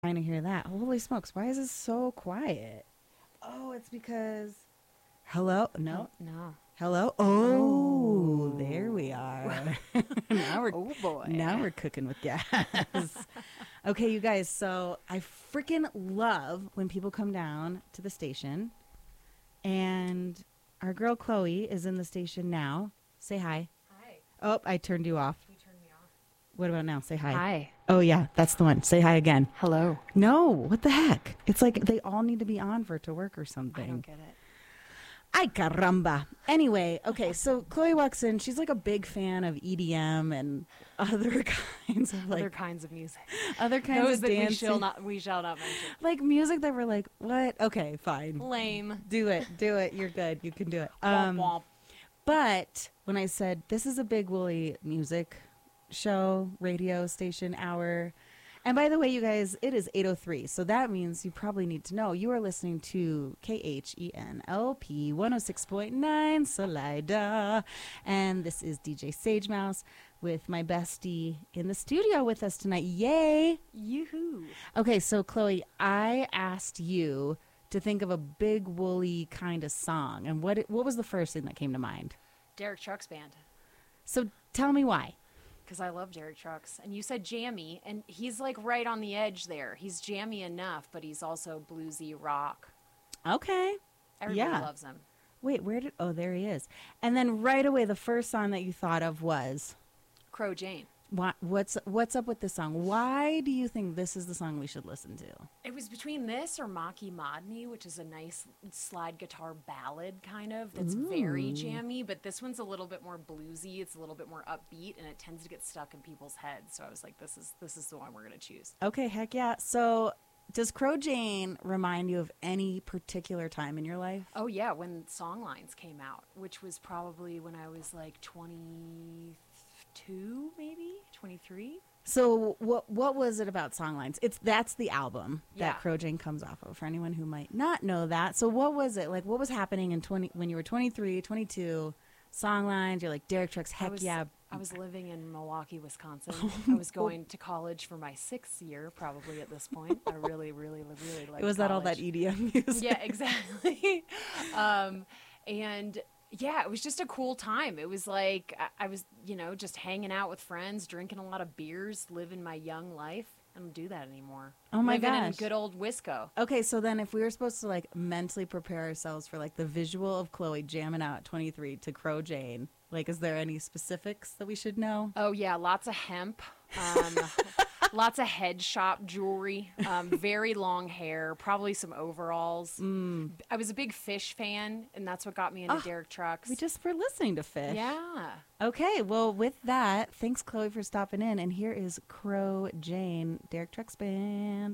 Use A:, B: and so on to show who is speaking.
A: Trying to hear that. Holy smokes, why is this so quiet? Oh, it's because. Hello?
B: Oh,
A: No.
B: no.
A: Hello? Oh, there we are. now we're
B: Oh boy.
A: now we're cooking with gas. Okay, you guys, so I freaking love when people come down to the station and our girl Chloe is in the station now. Say hi.
B: Hi.
A: Oh, I turned you off.
B: You turned me off.
A: What about now? Say hi.
B: Hi.
A: Oh yeah, that's the one. Say hi again.
B: Hello.
A: No, what the heck? It's like they all need to be on for it to work or
B: I
A: something.
B: don't get it.
A: Ay caramba. Anyway, okay, so Chloe walks in. She's like a big fan of EDM and other kinds of
B: Other
A: like
B: kinds of music.
A: other kinds
B: Those
A: of
B: that
A: dancing,
B: we shall not mention.
A: like music that we're like, what? Okay, fine.
B: Lame.
A: Do it. You're good. You can do it.
B: Womp womp.
A: But when I said this is a Big Woolly music show, radio station hour, and by the way, you guys, it is 8:03, so that means you probably need to know you are listening to KHENLP 106.9 Salida, and this is DJ Sage Mouse with my bestie in the studio with us tonight. Yay!
B: Yoo-hoo.
A: Okay, so Chloe, I asked you to think of a Big Woolly kind of song, and what was the first thing that came to mind?
B: Derek Trucks Band.
A: So tell me why.
B: Because I love Derek Trucks. And you said jammy, and he's like right on the edge there. He's jammy enough, but he's also bluesy rock.
A: Okay.
B: Everybody
A: Yeah.
B: loves him.
A: Wait, oh, there he is. And then right away, the first song that you thought of was,
B: Crow Jane.
A: what's up with this song? Why do you think this is the song we should listen to?
B: It was between this or Maki Madni, which is a nice slide guitar ballad kind of that's very jammy, but this one's a little bit more bluesy. It's a little bit more upbeat, and it tends to get stuck in people's heads. So I was like, this is the one we're gonna choose.
A: Okay, heck yeah. So does Crow Jane remind you of any particular time in your life?
B: Oh yeah, when Songlines came out, which was probably when I was like 22, maybe 23.
A: So what was it about Songlines? That's the album
B: Yeah.
A: that Crow Jane comes off of, for anyone who might not know that. So what was it? Like, what was happening when you were 23, 22, Songlines, you're like, Derek Trucks, heck yeah.
B: I was living in Milwaukee, Wisconsin. I was going to college for my 6th year, probably at this point. I really, really, really liked
A: Was that all that
B: college.
A: EDM music?
B: Yeah, exactly. And yeah, it was just a cool time. It was like I was, just hanging out with friends, drinking a lot of beers, living my young life. I don't do that anymore.
A: Oh my
B: living in
A: gosh.
B: good old Wisco.
A: Okay, so then if we were supposed to like mentally prepare ourselves for like the visual of Chloe jamming out at 23 to Crow Jane, like is there any specifics that we should know?
B: Oh yeah, lots of hemp, lots of head shop jewelry, very long hair, probably some overalls. I was a big Fish fan, and that's what got me into Derek Trucks.
A: We just were listening to Fish.
B: Yeah.
A: Okay, well with that, thanks Chloe for stopping in, and here is Crow Jane, Derek Trucks Band.